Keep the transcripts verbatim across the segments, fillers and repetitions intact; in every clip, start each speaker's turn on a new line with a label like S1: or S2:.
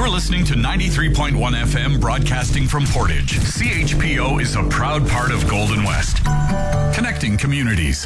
S1: You're listening to ninety-three point one F M broadcasting from Portage. C H P O is a proud part of Golden West, connecting communities.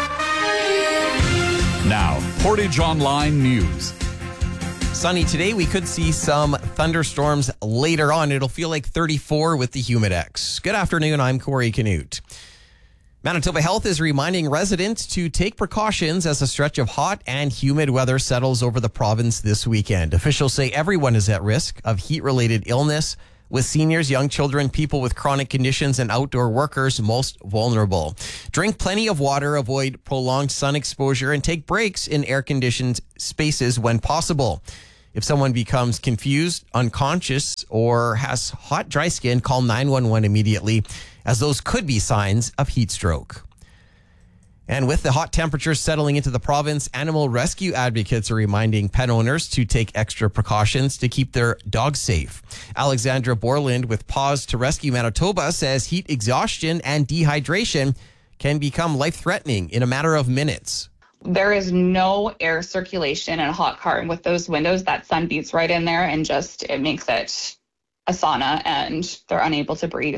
S1: Now, Portage Online News.
S2: Sunny today. We could see some thunderstorms later on. It'll feel like thirty-four with the Humidex. Good afternoon. I'm Corey Canute. Manitoba Health is reminding residents to take precautions as a stretch of hot and humid weather settles over the province this weekend. Officials say everyone is at risk of heat-related illness, with seniors, young children, people with chronic conditions, and outdoor workers most vulnerable. Drink plenty of water, avoid prolonged sun exposure, and take breaks in air-conditioned spaces when possible. If someone becomes confused, unconscious, or has hot, dry skin, call nine one one immediately, as those could be signs of heat stroke. And with the hot temperatures settling into the province, animal rescue advocates are reminding pet owners to take extra precautions to keep their dogs safe. Alexandra Borland with Paws to Rescue Manitoba says heat exhaustion and dehydration can become life-threatening in a matter of minutes.
S3: There is no air circulation in a hot car, and with those windows, that sun beats right in there and just, it makes it a sauna and they're unable to breathe.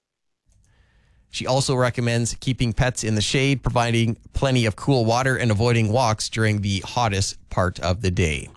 S2: She also recommends keeping pets in the shade, providing plenty of cool water, and avoiding walks during the hottest part of the day.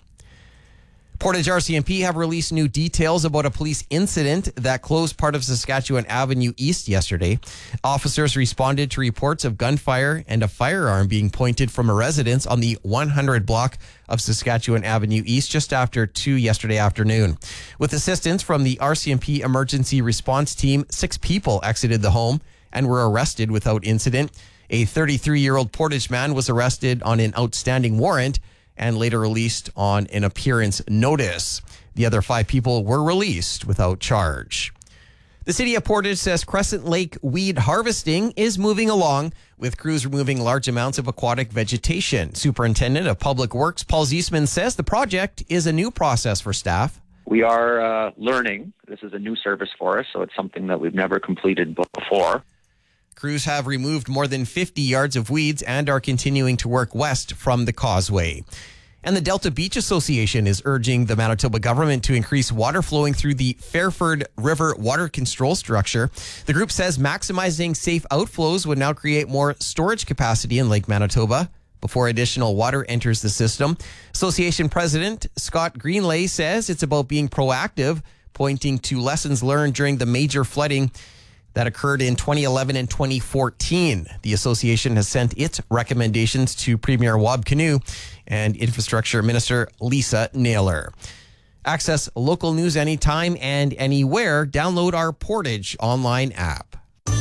S2: Portage R C M P have released new details about a police incident that closed part of Saskatchewan Avenue East yesterday. Officers responded to reports of gunfire and a firearm being pointed from a residence on the one hundred block of Saskatchewan Avenue East just after two yesterday afternoon. With assistance from the R C M P emergency response team, six people exited the home and were arrested without incident. A thirty-three-year-old Portage man was arrested on an outstanding warrant and later released on an appearance notice. The other five people were released without charge. The city of Portage says Crescent Lake weed harvesting is moving along, with crews removing large amounts of aquatic vegetation. Superintendent of Public Works Paul Ziesman says the project is a new process for staff.
S4: We are uh, learning. This is a new service for us, so it's something that we've never completed before.
S2: Crews have removed more than fifty yards of weeds and are continuing to work west from the causeway. And the Delta Beach Association is urging the Manitoba government to increase water flowing through the Fairford River water control structure. The group says maximizing safe outflows would now create more storage capacity in Lake Manitoba before additional water enters the system. Association President Scott Greenlay says it's about being proactive, pointing to lessons learned during the major flooding that occurred in twenty eleven and twenty fourteen. The association has sent its recommendations to Premier Wab Kinew and Infrastructure Minister Lisa Naylor. Access local news anytime and anywhere. Download our Portage Online app.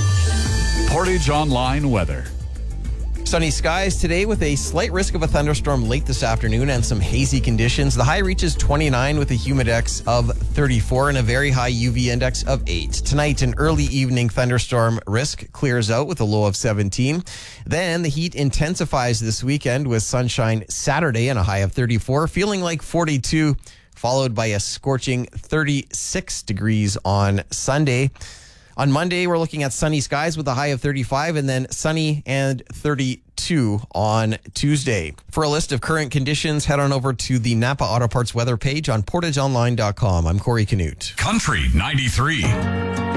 S1: Portage Online weather.
S2: Sunny skies today with a slight risk of a thunderstorm late this afternoon and some hazy conditions. The high reaches twenty-nine with a humidex of thirty-four and a very high U V index of eight. Tonight, an early evening thunderstorm risk clears out with a low of seventeen. Then the heat intensifies this weekend with sunshine Saturday and a high of thirty-four, feeling like forty-two, followed by a scorching thirty-six degrees on Sunday. On Monday, we're looking at sunny skies with a high of thirty-five and then sunny and thirty-two on Tuesday. For a list of current conditions, head on over to the Napa Auto Parts weather page on portage online dot com. I'm Corey Canute.
S1: Country ninety-three.